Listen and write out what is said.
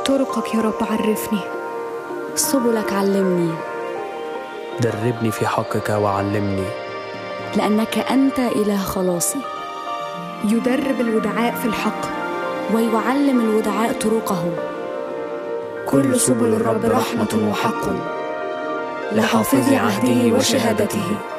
طرقك يا رب عرفني، سبلك علمني. دربني في حقك وعلمني، لأنك أنت إله خلاصي. يدرب الودعاء في الحق ويعلم الودعاء طرقه. كل سبل الرب رحمة وحق، لحافظ عهده وشهادته.